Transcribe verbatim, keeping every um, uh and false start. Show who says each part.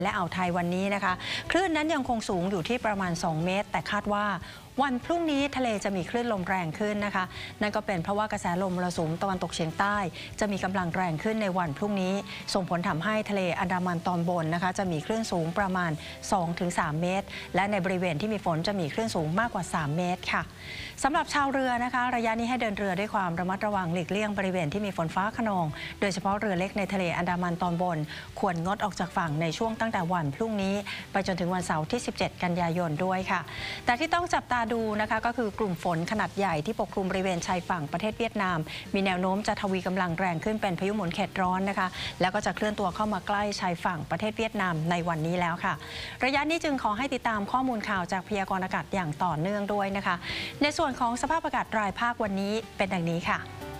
Speaker 1: และอ่าวไทยวันนี้นะคะคลื่นนั้นยังคงสูงอยู่ที่ประมาณสองเมตรแต่คาดว่าวันพรุ่งนี้ทะเลจะมีคลื่นลมแรงขึ้นนะคะนั่นก็เป็นเพราะว่ากระแสลมมรสุมตะวันตกเฉียงใต้จะมีกำลังแรงขึ้นในวันพรุ่งนี้ส่งผลทำให้ทะเลอันดามันตอนบนนะคะจะมีคลื่นสูงประมาณ สองถึงสาม เมตรและในบริเวณที่มีฝนจะมีคลื่นสูงมากกว่าสามเมตรค่ะสำหรับชาวเรือนะคะระยะนี้ให้เดินเรือด้วยความระมัดระวังหลีกเลี่ยงบริเวณที่มีฝนฟ้าคะนองโดยเฉพาะเรือเล็กในทะเลอันดามันตอนบนควรงดออกจากฝั่งในช่วงตั้งแต่วันพรุ่งนี้ไปจนถึงวันเสาร์ที่สิบเจ็ดกันยายนด้วยค่ะแต่ที่ต้องจับตาดูนะคะก็คือกลุ่มฝนขนาดใหญ่ที่ปกคลุมบริเวณชายฝั่งประเทศเวียดนามมีแนวโน้มจะทวีกำลังแรงขึ้นเป็นพายุหมุนเขตร้อนนะคะแล้วก็จะเคลื่อนตัวเข้ามาใกล้ชายฝั่งประเทศเวียดนามในวันนี้แล้วค่ะระยะนี้จึงขอให้ติดตามข้อมูลข่าวจากพยากรณ์อากาศอย่างต่อเนื่องด้วยนะคะในส่วนของสภาพอากาศรายภาควันนี้เป็นดังนี้ค่ะ